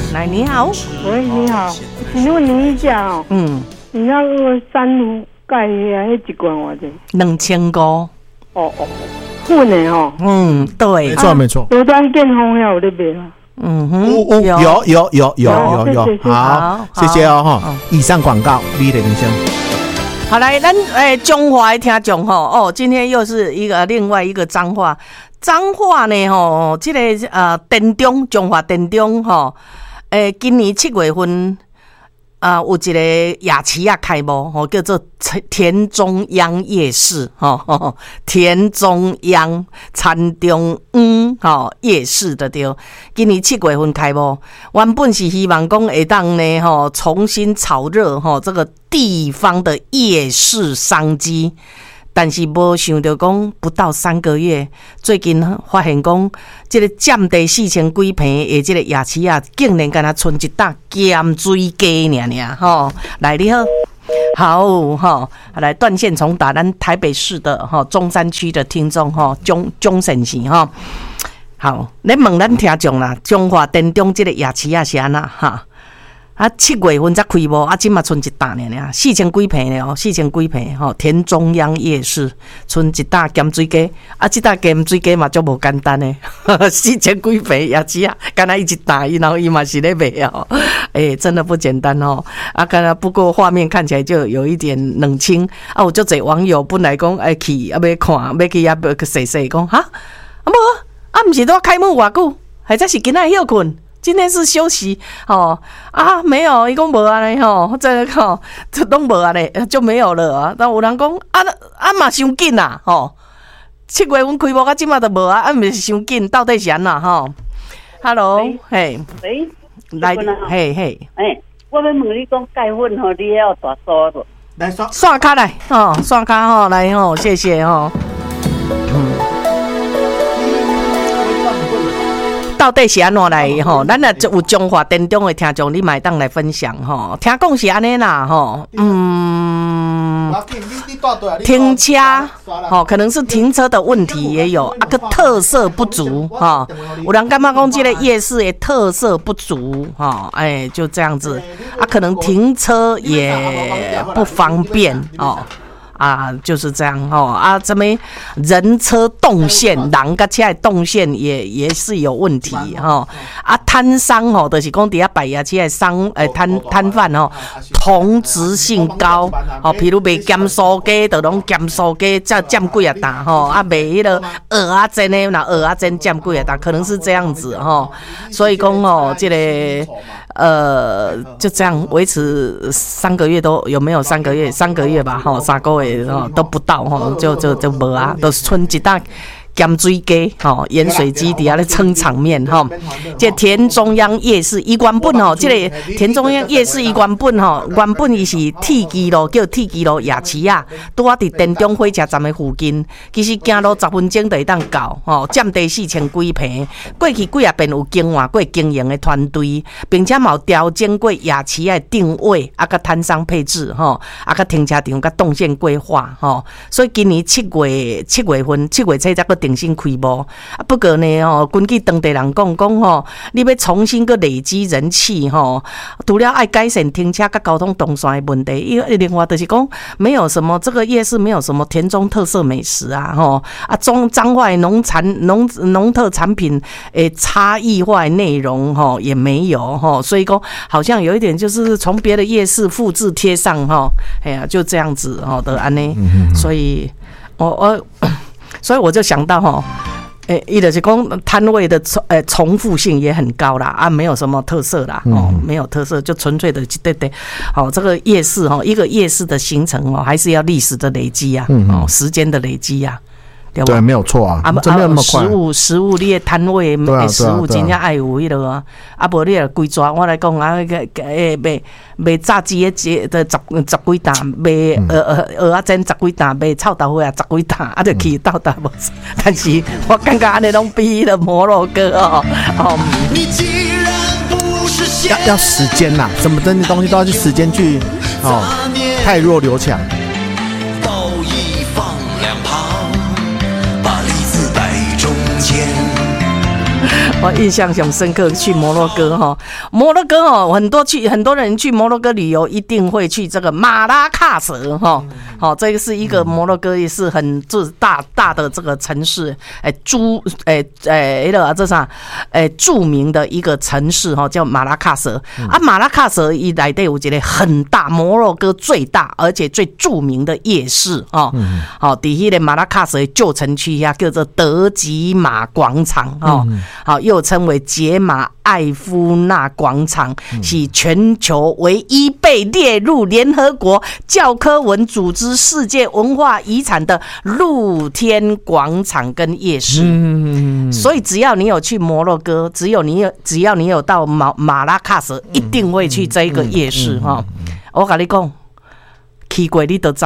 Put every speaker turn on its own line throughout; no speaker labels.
来，你好。
喂，你好，请问你一下哦，你那个珊瑚钙那一罐我的
2500。
哦，混的哦。
对，
没错。
罗丹健康有在卖吗？
有，好，谢谢哦哈。以上广告，李连生。
好，来，咱中华的听众吼，今天又是另外一个彰化呢吼，这个电中中华电中吼，今年7月份。有一个夜市啊开幕吼，叫做田中央夜市吼，田中央田中央夜市的对，今年7月份开幕，原本是希望讲会当呢吼重新炒热吼这个地方的夜市商机。但是没想到讲不到3个月，最近发现讲这个占地4000几坪的这个夜市啊，竟然敢若剩一搭咸水鸡尔吼。来，你好，好来断线重打咱台北市的中山区的听众钟先生哈。好，你问咱听众啦，中华电中这个夜市啊是安那哈？7月份才开幕，今嘛剩一搭呢，4000几坪呢，4000几坪吼，田中央夜市剩一搭咸水鸡，这搭咸水鸡嘛就无简单呢，4000几坪夜市啊，敢若一搭，然后伊嘛是咧卖哦，真的不简单哦，敢若不过画面看起来就有一点冷清有足侪网友本来讲去要看，要去要细细讲哈，无毋是都开幕偌久，还在是今仔休困。今天是休息没有，伊讲无安尼吼，这个这拢无安尼就没有了啊。但有人讲嘛伤紧呐吼，7月份开幕今嘛都无毋是伤紧，到底是安那吼 ？Hello， 嘿，来，嘿，
我要问你讲钙粉吼，你要大梳不？
来
刷卡来刷卡来谢谢到底是安怎来吼？咱若有中华电中的听众，你嘛会当来分享吼。听讲是安尼啦吼，停车可能是停车的问题也有个特色不足有人感觉讲这个夜市的特色不足就这样子可能停车也不方便就是这样这边人车动线，人跟车的动线也是有问题摊商就是讲底下摆夜市的商摊贩同质性高譬如卖咸酥鸡，就拢咸酥鸡占几啊担卖迄个蚵仔煎的，那蚵仔煎占几啊担，可能是这样子所以讲这个就这样维持3个月都有没有3个月？3个月吧3个月都不到就无都是剩一搭咸水鸡盐水鸡底下咧撑场面这田中央夜市伊原本这个田中央夜市伊原本伊是铁基路叫铁基路夜市啊，拄啊伫田中火车站的附近，其实行路10分钟就会当到占地4000几坪，过去几啊遍有经换过经营的团队，并且嘛有调整过夜市的定位甲摊商配置甲停车场甲动线规划所以今年7月份7月初才定新开幕不过呢根据当地人讲你要重新个累积人气除了爱改善停车甲交通动线的问题，另外就是讲没有什么这个夜市没有什么田中特色美食彰化农特产品差异化的内容也没有所以讲好像有一点就是从别的夜市复制贴上就这样子的安尼，所以我就想到伊就是讲摊位的重复性也很高啦没有什么特色啦没有特色，就纯粹的对这个夜市一个夜市的形成还是要历史的累积啊时间的累积啊。
对，没有错啊，真的那么快。
食物你的摊位食物真正爱有迄落无你规抓我来讲卖炸鸡的10几担，卖蚵仔煎10几担，卖臭豆腐10几担就去到达无。但是我感觉安尼拢比迄个摩洛哥
要时间呐，什么东西都要去时间去太弱留强。
我印象很深刻，去摩洛哥哈，摩洛哥哦，很多人去摩洛哥旅游一定会去这个马拉喀什哈，好，这个是一个摩洛哥也是很大的这个城市，这啥著名的一个城市哈，叫马拉喀什啊，马拉喀什以来的我觉得很大，摩洛哥最大而且最著名的夜市哦，好，底下的马拉喀什旧城区呀，叫做德吉马广场哦，好。又称为杰马艾夫纳广场，是全球唯一被列入联合国教科文组织世界文化遗产的露天广场跟夜市。所以只要你有去摩洛哥，只要你有到马拉喀什，一定会去这一个夜市哈。我跟你讲，去过你都知。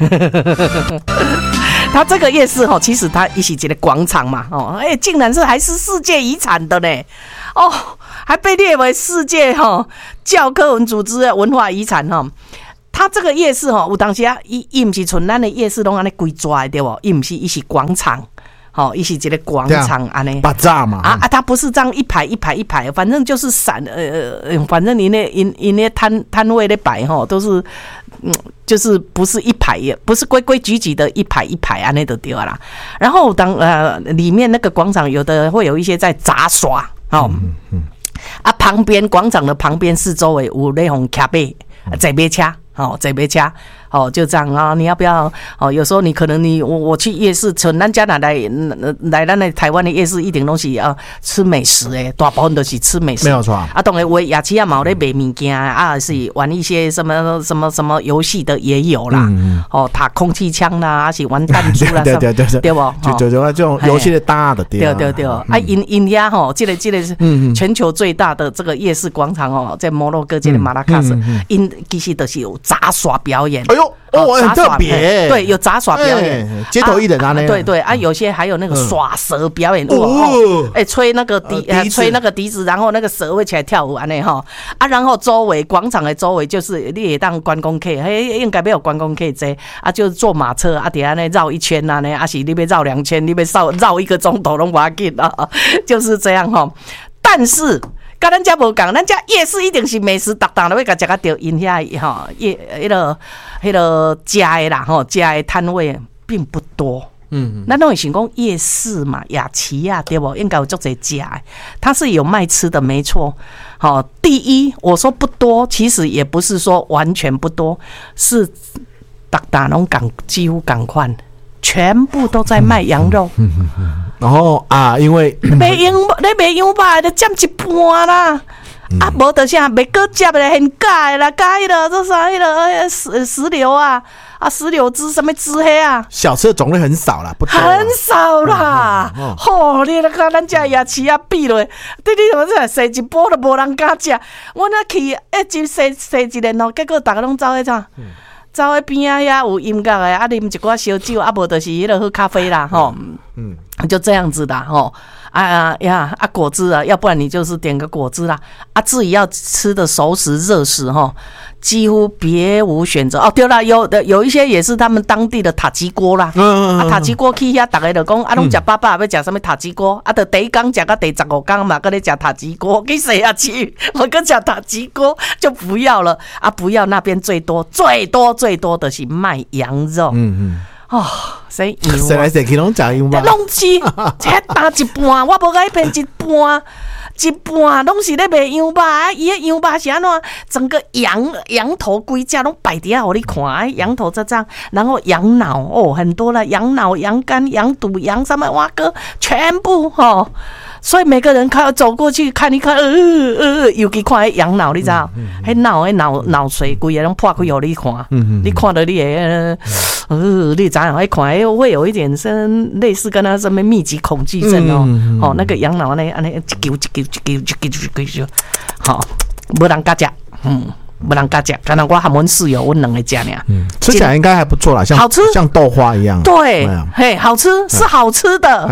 它这个夜市哈，其实它一起一个广场嘛，哦，竟然是还是世界遗产的呢，哦，还被列为世界教科文组织的文化遗产哈。它这个夜市哈，有当时啊，伊不是像咱的夜市拢安尼规抓的对不？伊不是，伊是广场。好，一起一个广场安尼，
巴扎嘛
它不是这样一排一排一排，反正就是反正你那摊位的摆哈，都是就是不是一排，不是规规矩矩的一排一排安尼就对啦。然后里面那个广场有的会有一些在杂耍，旁边广场的旁边四周围有那种卡贝坐马车。坐马车，就这样啊！你要不要？有时候你可能我去夜市，从咱家来咱的台湾的夜市，一定都是吃美食诶，大部分都是吃美食，
没有错
啊。当然，我夜市啊，嘛有咧卖物件啊，是玩一些什么游戏的也有啦。打空气枪啦，还是玩弹珠啦，对不？
就这种游戏的大的对。
对。啊，因呀这个是全球最大的这个夜市广场在摩洛哥这个马拉喀什，因其实都是有杂耍表演。
哎呦，很特别，
对，有杂耍表演，
街头艺人啊，
对啊，有些还有那个耍蛇表演，吹那个笛子，然后那个蛇会起来跳舞安尼哈啊，然后广场的周围就是你也当观光客，应该没有观光客这啊，就是坐马车啊，底下呢绕一圈啊呢，啊是你要绕2圈，你要绕1个钟头都不要紧啊，就是这样哈，但是。跟咱家无讲，咱家夜市一定是美食，达达都会甲食个到因遐迄个家的啦家的摊位并不多。咱都会想讲夜市嘛，雅琪呀，对不？应该有足侪家，它是有卖吃的，没错。第一我说不多，其实也不是说完全不多，是达达拢几乎赶快。全部都在卖羊肉，
然后因为
卖羊排就占一半啦，无就啥卖个接的很假的啦，假的这啥石榴啊，石榴汁什么汁黑啊，
小吃的种类很少啦，不多
很少啦。你来看咱家夜市啊，比落，你怎么这洗一波都无人敢食？我那去洗一年结果大家拢走去啥？走喺边啊呀，有音乐的啊，啉一寡烧酒啊，无就是迄个喝咖啡啦，就这样子的果汁啊，要不然你就是点个果汁啦，自己要吃的熟食热食几乎别无选择对啦，有一些也是他们当地的塔吉锅啦，塔吉锅去遐，大家就讲拢食饱饱，要食什么塔吉锅就第一天食到第15天嘛，搁咧食塔吉锅，去谁啊去？我搁食塔吉锅就不要了不要那边最多的是卖羊肉。谁
来谁去拢食羊吧？
拢吃，这打一半，我无甲伊骗一半拢是咧卖羊排，伊个羊排是安怎？整个羊头规只拢摆伫遐，互你看，羊头这样，然后羊脑很多了，羊脑、羊肝、羊肚、羊什么哇哥，全部所以每个人走过去看一看，尤其看羊脑，你知道？脑髓规个拢破开互你看，你看到你会你知影？看会有一点类似跟他什么密集恐惧症那个羊脑呢，安尼一揪，无人敢食，不能敢讲，可能我和我室友我两个讲呀，
吃起来应该还不错啦，好吃，像豆花一样。
对，好吃是好吃的，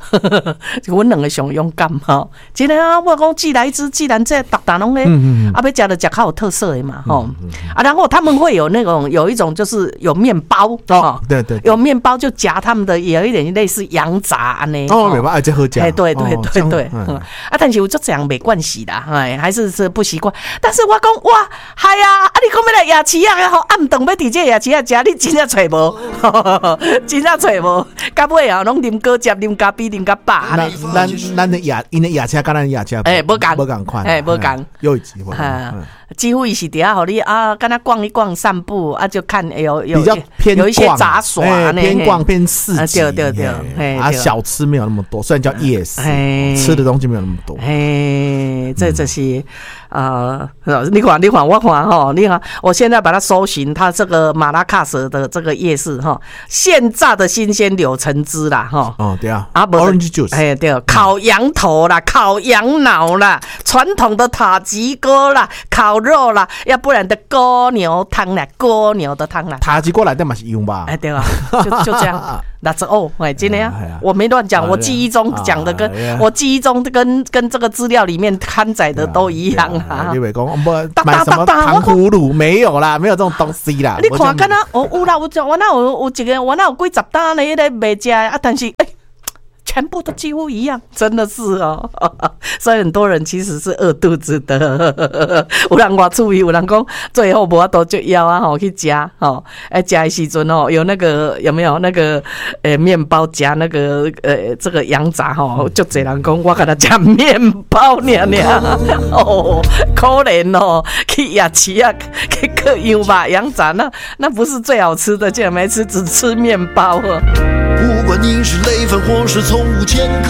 阮两个上勇敢吼。真的啊，我讲既然这逐单拢咧，啊，要食就食较有特色的嘛吼。啊，然后他们会有那种有一种就是有面包哦，
对对，
有面包就夹他们的，有一点类似羊杂安尼。
哦，面包爱这好食。
哎，对，啊，但是有这样没关系啦，哎，还是不习惯。但是我讲哇，嗨呀，啊，你讲要来夜市啊，好暗顿要伫这夜市啊食，你真正找无，真正找无，到尾啊，拢啉果汁、啉咖啡、啉甲饱。
咱的因的夜车跟咱夜车，
哎，无
共款，
哎，无共，
又一集，
几乎伊是底下互你啊，跟他逛一逛、散步啊，就看有
比较偏
有一些杂耍
偏逛偏市集，
对，
啊，小吃没有那么多，虽然叫夜市，吃的东西没有那么多。
这是你看，我看哈，你看，我现在把它搜寻，它这个马拉喀什的这个夜市哈，现榨的新鲜柳橙汁啦哈，
哦对啊，Orange juice，
哎对，烤羊头啦，烤羊脑啦，传统的塔吉锅啦，烤肉啦，要不然的锅牛汤啦，锅牛的汤啦，
塔吉锅来的嘛是用吧？
哎对啊，就这样。That's all， 哎，今天我没乱讲，我记忆中讲的跟我记忆中跟这个资料里面刊载的都一样啊。
你袂讲买什么糖葫芦没有啦，没有这种东西啦。
你看，敢若有啦，我那有几个，我那有几十单的在卖吃啊，但是全部都几乎一样，真的是哦。所以很多人其实是饿肚子的。有人我注意，有人讲最后无法度就要啊吼去吃吼，吃的时阵哦，有那个有没有那个面包夹那个这个羊杂吼，就这人讲我给他吃面包呢哦，可怜哦，去夜市啊去嗑羊吧羊杂那不是最好吃的，竟然没吃，只吃面包哦。
不管你是累犯或是从无前科，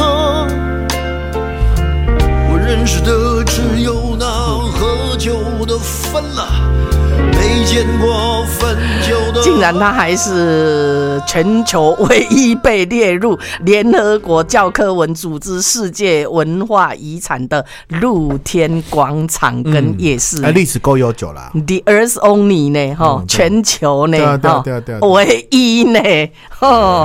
我认识的只有那喝酒的分了，没见过分酒的。
竟然他还是全球唯一被列入联合国教科文组织世界文化遗产的露天广场跟夜市，
历史够悠久啦。
The Earth Only 呢，全球呢，
对，
唯一呢，